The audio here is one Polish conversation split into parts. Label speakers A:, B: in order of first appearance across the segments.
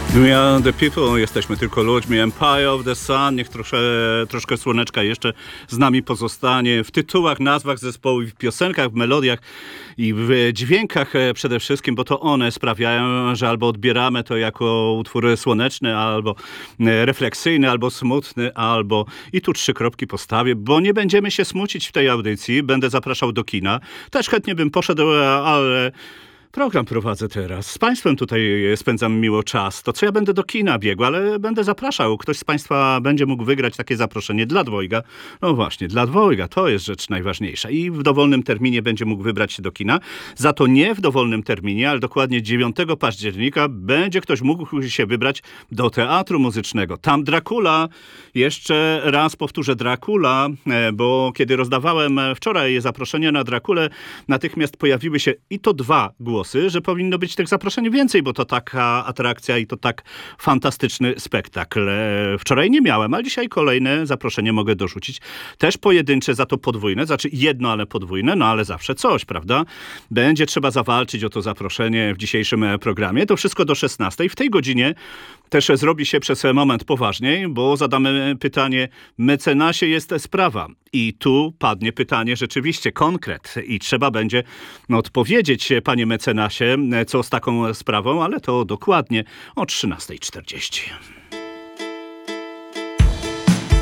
A: We are the people, jesteśmy tylko ludźmi. Empire of the Sun, niech troszkę słoneczka jeszcze z nami pozostanie. W tytułach, nazwach zespołów, w piosenkach, w melodiach i w dźwiękach przede wszystkim, bo to one sprawiają, że albo odbieramy to jako utwór słoneczny, albo refleksyjny, albo smutny, albo... I tu 3 kropki postawię, bo nie będziemy się smucić w tej audycji. Będę zapraszał do kina. Też chętnie bym poszedł, ale... Program prowadzę teraz. Z Państwem tutaj spędzam miło czas. To co ja będę do kina biegł, ale będę zapraszał. Ktoś z Państwa będzie mógł wygrać takie zaproszenie dla dwojga. No właśnie, dla dwojga. To jest rzecz najważniejsza. I w dowolnym terminie będzie mógł wybrać się do kina. Za to nie w dowolnym terminie, ale dokładnie 9 października będzie ktoś mógł się wybrać do Teatru Muzycznego. Tam Dracula. Jeszcze raz powtórzę Dracula, bo kiedy rozdawałem wczoraj zaproszenie na Draculę, natychmiast pojawiły się i to 2 głosy, że powinno być tych zaproszeń więcej, bo to taka atrakcja i to tak fantastyczny spektakl. Wczoraj nie miałem, ale dzisiaj kolejne zaproszenie mogę dorzucić. Też pojedyncze, za to podwójne, znaczy jedno, ale podwójne, no ale zawsze coś, prawda? Będzie trzeba zawalczyć o to zaproszenie w dzisiejszym programie. To wszystko do 16. W tej godzinie też zrobi się przez moment poważniej, bo zadamy pytanie, mecenasie jest sprawa. I tu padnie pytanie, rzeczywiście konkret i trzeba będzie odpowiedzieć, panie mecenasie, co z taką sprawą, ale to dokładnie o 13:40.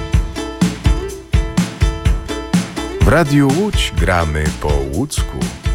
B: W Radiu Łódź gramy po łódzku.